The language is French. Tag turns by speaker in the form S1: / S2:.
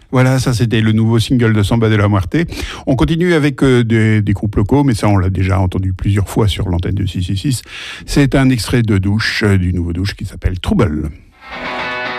S1: Voilà, ça c'était le nouveau single de Samba de la Muerte. On continue avec des groupes locaux, mais ça on l'a déjà entendu plusieurs fois sur l'antenne de 666. C'est un extrait de Douche, du nouveau Douche qui s'appelle Trouble.